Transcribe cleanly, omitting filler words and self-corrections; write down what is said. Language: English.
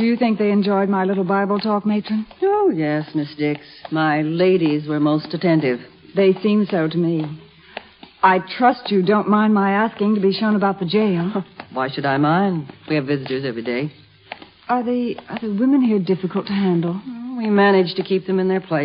Do you think they enjoyed my little Bible talk, Matron? Oh, yes, Miss Dix. My ladies were most attentive. They seem so to me. I trust you don't mind my asking to be shown about the jail. Why should I mind? We have visitors every day. Are the women here difficult to handle? We manage to keep them in their place.